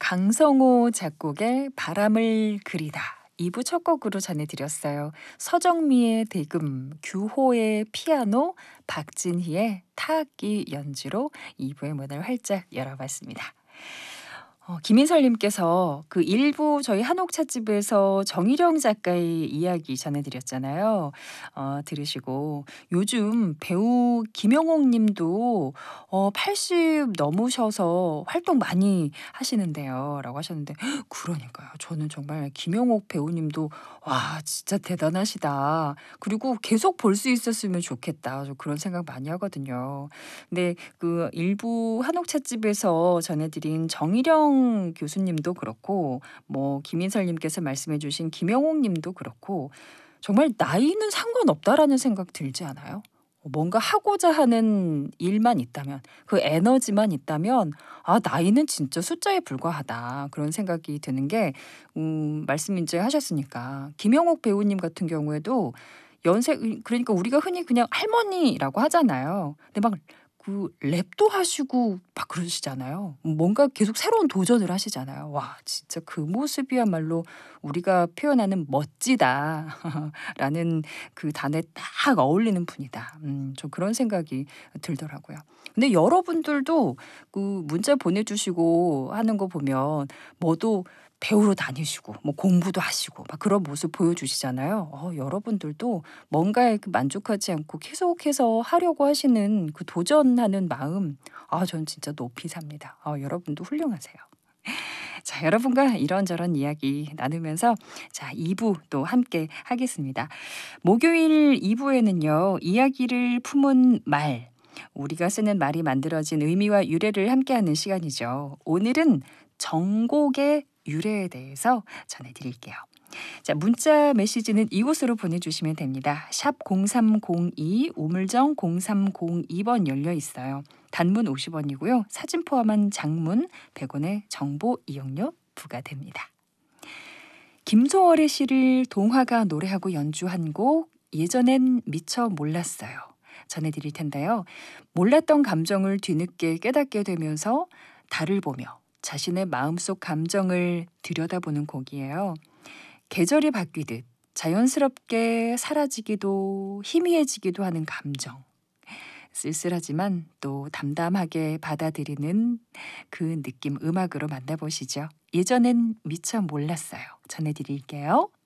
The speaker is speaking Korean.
강성호 작곡의 바람을 그리다. 2부 첫 곡으로 전해드렸어요. 서정미의 대금, 규호의 피아노, 박진희의 타악기 연주로 2부의 문을 활짝 열어봤습니다. 김인설님께서 그 일부 저희 한옥찻집에서 정일영 작가의 이야기 전해드렸잖아요. 들으시고 요즘 배우 김영옥 님도 80 넘으셔서 활동 많이 하시는데요. 라고 하셨는데 그러니까요. 저는 정말 김영옥 배우님도 와 진짜 대단하시다. 그리고 계속 볼 수 있었으면 좋겠다. 저 그런 생각 많이 하거든요. 근데 그 일부 한옥찻집에서 전해드린 정일영 교수님도 그렇고 뭐 김인설님께서 말씀해주신 김영옥님도 그렇고 정말 나이는 상관없다라는 생각 들지 않아요? 뭔가 하고자 하는 일만 있다면 그 에너지만 있다면 나이는 진짜 숫자에 불과하다 그런 생각이 드는 게 말씀 이제 하셨으니까 김영옥 배우님 같은 경우에도 연세 그러니까 우리가 흔히 그냥 할머니라고 하잖아요. 근데 막 그 랩도 하시고 막 그러시잖아요. 뭔가 계속 새로운 도전을 하시잖아요. 와 진짜 그 모습이야말로 우리가 표현하는 멋지다라는 그 단어에 딱 어울리는 분이다. 좀 그런 생각이 들더라고요. 근데 여러분들도 그 문자 보내주시고 하는 거 보면 뭐도 배우러 다니시고 뭐 공부도 하시고 막 그런 모습 보여주시잖아요. 여러분들도 뭔가에 만족하지 않고 계속해서 하려고 하시는 그 도전하는 마음, 전 진짜 높이 삽니다. 여러분도 훌륭하세요. 자, 여러분과 이런저런 이야기 나누면서 자, 2부 또 함께 하겠습니다. 목요일 2부에는요, 이야기를 품은 말, 우리가 쓰는 말이 만들어진 의미와 유래를 함께하는 시간이죠. 오늘은 정곡의 유래에 대해서 전해드릴게요. 자, 문자 메시지는 이곳으로 보내주시면 됩니다. 샵 0302 우물정 0302번 열려 있어요. 단문 50원이고요. 사진 포함한 장문 100원의 정보 이용료 부과됩니다. 김소월의 시를 동화가 노래하고 연주한 곡 예전엔 미처 몰랐어요. 전해드릴 텐데요. 몰랐던 감정을 뒤늦게 깨닫게 되면서 달을 보며 자신의 마음속 감정을 들여다보는 곡이에요. 계절이 바뀌듯 자연스럽게 사라지기도 희미해지기도 하는 감정. 쓸쓸하지만 또 담담하게 받아들이는 그 느낌 음악으로 만나보시죠. 예전엔 미처 몰랐어요. 전해드릴게요.